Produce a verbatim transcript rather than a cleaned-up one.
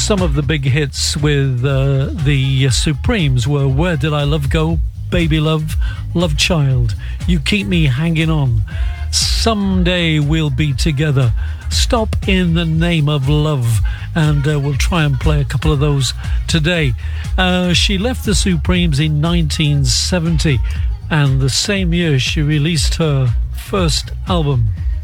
Some of the big hits with uh, the Supremes were Where Did I Love Go, Baby Love, Love Child, You Keep Me Hanging On, Someday We'll Be Together, Stop in the Name of Love, and uh, we'll try and play a couple of those today. Uh, she left the Supremes in nineteen seventy, and the same year she released her first album.